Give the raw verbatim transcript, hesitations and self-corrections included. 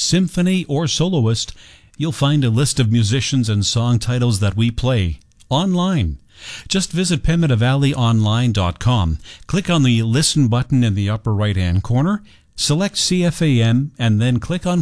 symphony, or soloist, you'll find a list of musicians and song titles that we play online. Just visit pemmican valley online dot com, click on the Listen button in the upper right-hand corner, select C F A M, and then click on